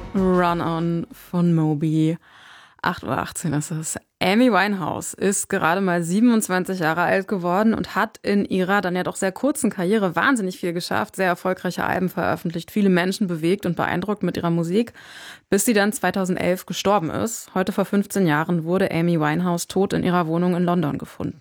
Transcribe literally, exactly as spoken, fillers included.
Run On von Moby. acht Uhr achtzehn ist es. Amy Winehouse ist gerade mal siebenundzwanzig Jahre alt geworden und hat in ihrer dann ja doch sehr kurzen Karriere wahnsinnig viel geschafft, sehr erfolgreiche Alben veröffentlicht, viele Menschen bewegt und beeindruckt mit ihrer Musik, bis sie dann zweitausendelf gestorben ist. Heute vor fünfzehn Jahren wurde Amy Winehouse tot in ihrer Wohnung in London gefunden.